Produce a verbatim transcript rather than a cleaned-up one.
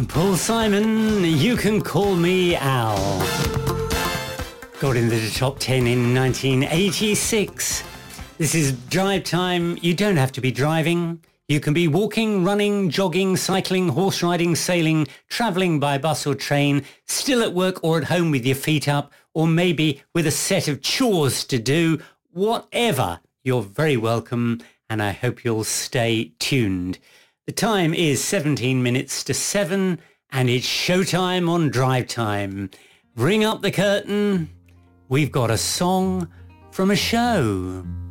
Paul Simon, You Can Call Me Al. Got into the top ten in nineteen eighty-six. This is Drive Time. You don't have to be driving. You can be walking, running, jogging, cycling, horse riding, sailing, travelling by bus or train, still at work or at home with your feet up, or maybe with a set of chores to do. Whatever, you're very welcome, and I hope you'll stay tuned. The time is seventeen minutes to seven, and it's showtime on Drive Time. Ring up the curtain. We've got a song from a show.